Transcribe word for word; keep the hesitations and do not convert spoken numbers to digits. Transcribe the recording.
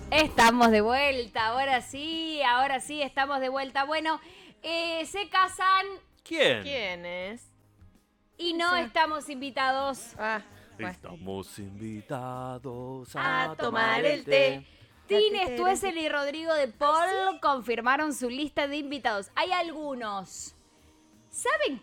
Estamos de vuelta, ahora sí, ahora sí, estamos de vuelta. Bueno, eh, se casan ¿Quién? ¿Quién es? y no Esa. estamos invitados Ah, bueno. Estamos invitados a a, tomar el té. Tine Stuessel y Rodrigo de Paul confirmaron su lista de invitados. Hay algunos. ¿Saben